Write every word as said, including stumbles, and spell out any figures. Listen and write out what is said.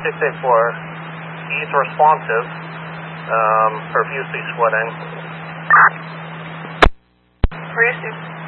six eight four, he's responsive, um, profusely sweating. Profusely